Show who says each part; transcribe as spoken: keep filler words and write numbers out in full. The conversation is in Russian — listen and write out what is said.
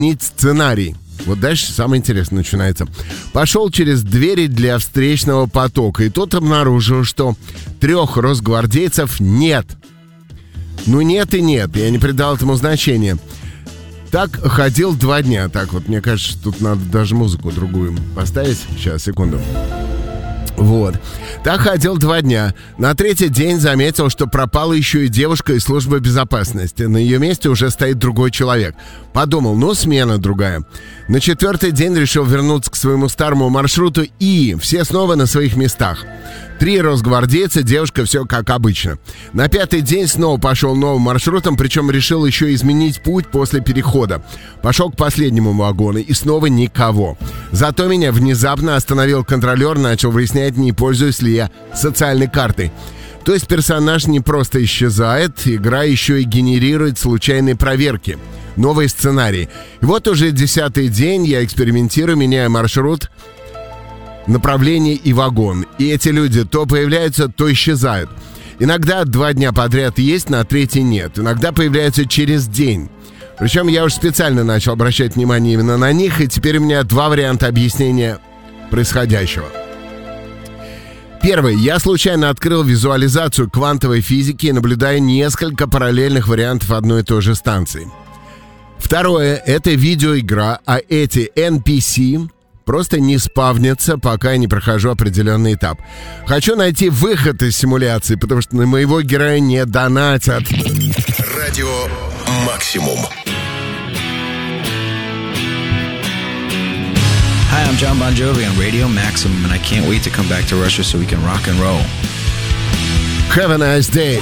Speaker 1: сценарий. Вот дальше самое интересное начинается. Пошел через двери для встречного потока. И тут обнаружил, что трех росгвардейцев нет. Ну нет и нет. Я не придал этому значения. Так ходил два дня. Так вот, мне кажется, тут надо даже музыку другую поставить. Сейчас, секунду. Вот. Так ходил два дня. На третий день заметил, что пропала еще и девушка из службы безопасности. На ее месте уже стоит другой человек. Подумал, ну, смена другая. На четвертый день решил вернуться к своему старому маршруту, и все снова на своих местах. Три росгвардейца, девушка, все как обычно. На пятый день снова пошел новым маршрутом, причем решил еще изменить путь после перехода. Пошел к последнему вагону, и снова никого. Зато меня внезапно остановил контролер, начал выяснять, не пользуюсь ли я социальной картой. То есть персонаж не просто исчезает, игра еще и генерирует случайные проверки. Новый сценарий. И вот уже десятый день я экспериментирую, меняя маршрут, направление и вагон. И эти люди то появляются, то исчезают. Иногда два дня подряд есть, на третий нет. Иногда появляются через день. Причем я уж специально начал обращать внимание именно на них, и теперь у меня два варианта объяснения происходящего. Первый. Я случайно открыл визуализацию квантовой физики и наблюдаю несколько параллельных вариантов одной и той же станции. Второе. Это видеоигра, а эти эн пи си просто не спавнятся, пока я не прохожу определенный этап. Хочу найти выход из симуляции, потому что на моего героя не донатят.
Speaker 2: Радио Максимум.
Speaker 3: Hi, I'm John Bon Jovi on Radio Maximum, and I can't wait to come back to Russia so we can rock and roll.
Speaker 1: Have a nice day.